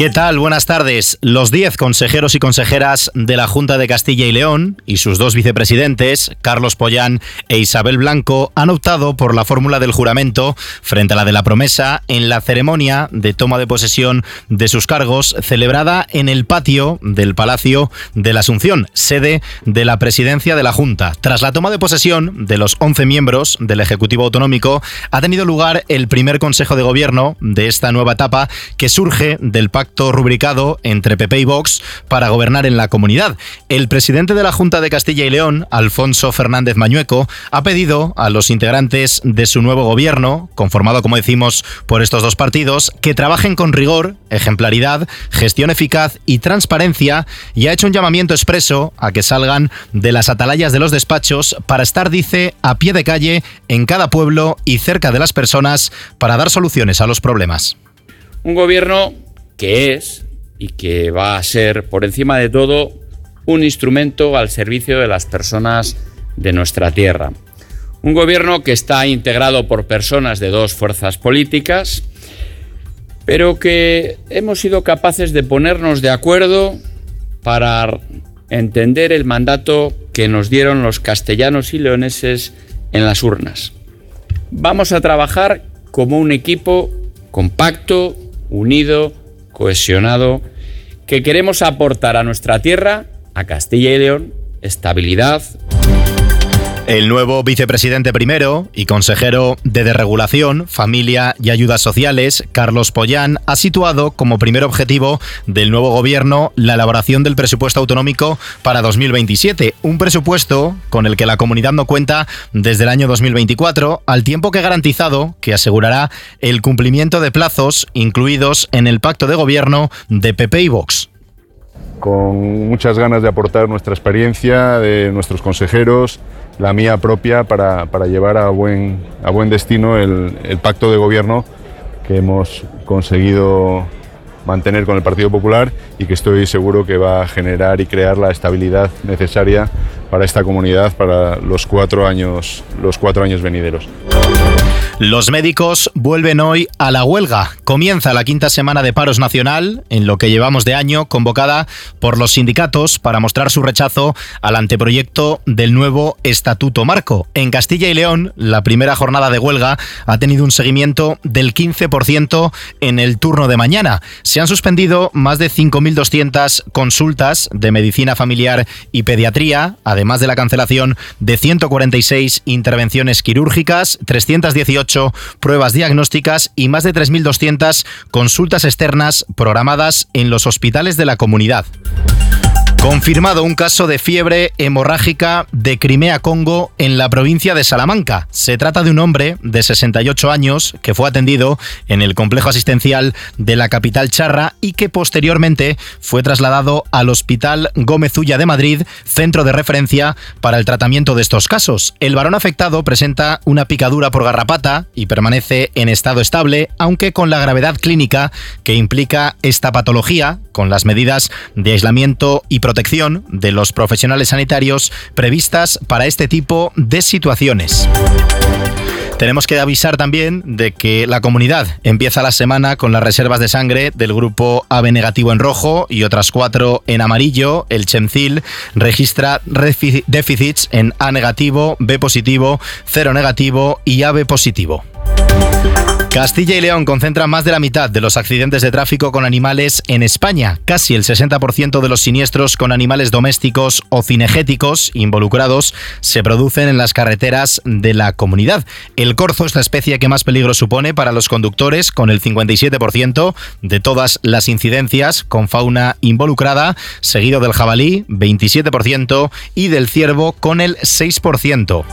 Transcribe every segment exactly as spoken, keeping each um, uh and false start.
¿Qué tal? Buenas tardes. Los diez consejeros y consejeras de la Junta de Castilla y León y sus dos vicepresidentes, Carlos Pollán e Isabel Blanco, han optado por la fórmula del juramento frente a la de la promesa en la ceremonia de toma de posesión de sus cargos celebrada en el patio del Palacio de la Asunción, sede de la presidencia de la Junta. Tras la toma de posesión de los once miembros del Ejecutivo Autonómico, ha tenido lugar el primer Consejo de Gobierno de esta nueva etapa que surge del pacto rubricado entre P P y Vox para gobernar en la comunidad. El presidente de la Junta de Castilla y León, Alfonso Fernández Mañueco, ha pedido a los integrantes de su nuevo gobierno, conformado, como decimos, por estos dos partidos, que trabajen con rigor, ejemplaridad, gestión eficaz y transparencia, y ha hecho un llamamiento expreso a que salgan de las atalayas de los despachos para estar, dice, a pie de calle en cada pueblo y cerca de las personas para dar soluciones a los problemas. Un gobierno que es y que va a ser, por encima de todo, un instrumento al servicio de las personas de nuestra tierra. Un gobierno que está integrado por personas de dos fuerzas políticas, pero que hemos sido capaces de ponernos de acuerdo para entender el mandato que nos dieron los castellanos y leoneses en las urnas. Vamos a trabajar como un equipo compacto, unido, cohesionado, que queremos aportar a nuestra tierra, a Castilla y León, estabilidad. El nuevo vicepresidente primero y consejero de Desregulación, Familia y Ayudas Sociales, Carlos Pollán, ha situado como primer objetivo del nuevo gobierno la elaboración del presupuesto autonómico para dos mil veintisiete, un presupuesto con el que la comunidad no cuenta desde el año dos mil veinticuatro, al tiempo que ha garantizado que asegurará el cumplimiento de plazos incluidos en el pacto de gobierno de P P y Vox. Con muchas ganas de aportar nuestra experiencia, de nuestros consejeros, la mía propia, para, para llevar a buen, a buen destino el, el pacto de gobierno que hemos conseguido mantener con el Partido Popular y que estoy seguro que va a generar y crear la estabilidad necesaria para esta comunidad para los cuatro años, los cuatro años venideros. Los médicos vuelven hoy a la huelga. Comienza la quinta semana de paros nacional, en lo que llevamos de año, convocada por los sindicatos para mostrar su rechazo al anteproyecto del nuevo Estatuto Marco. En Castilla y León, la primera jornada de huelga ha tenido un seguimiento del quince por ciento en el turno de mañana. Se han suspendido más de cinco mil doscientas consultas de medicina familiar y pediatría, además de la cancelación de ciento cuarenta y seis intervenciones quirúrgicas, trescientas dieciocho pruebas diagnósticas y más de tres mil doscientas consultas externas programadas en los hospitales de la comunidad. Confirmado un caso de fiebre hemorrágica de Crimea-Congo en la provincia de Salamanca. Se trata de un hombre de sesenta y ocho años que fue atendido en el complejo asistencial de la capital charra y que posteriormente fue trasladado al Hospital Gómez Ulla de Madrid, centro de referencia para el tratamiento de estos casos. El varón afectado presenta una picadura por garrapata y permanece en estado estable, aunque con la gravedad clínica que implica esta patología, con las medidas de aislamiento y protección protección de los profesionales sanitarios previstas para este tipo de situaciones. Tenemos que avisar también de que la comunidad empieza la semana con las reservas de sangre del grupo A B negativo en rojo y otras cuatro en amarillo. El Chemcil registra déficits en A negativo, B positivo, cero negativo y A B positivo. Castilla y León concentra más de la mitad de los accidentes de tráfico con animales en España. Casi el sesenta por ciento de los siniestros con animales domésticos o cinegéticos involucrados se producen en las carreteras de la comunidad. El corzo es la especie que más peligro supone para los conductores, con el cincuenta y siete por ciento de todas las incidencias con fauna involucrada, seguido del jabalí, veintisiete por ciento, y del ciervo, con el seis por ciento.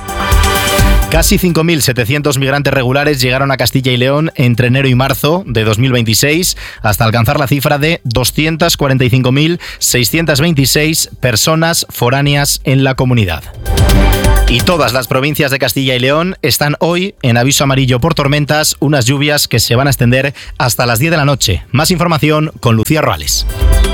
Casi cinco mil setecientos migrantes regulares llegaron a Castilla y León entre enero y marzo de dos mil veintiséis, hasta alcanzar la cifra de doscientas cuarenta y cinco mil seiscientas veintiséis personas foráneas en la comunidad. Y todas las provincias de Castilla y León están hoy en aviso amarillo por tormentas, unas lluvias que se van a extender hasta las diez de la noche. Más información con Lucía Roales.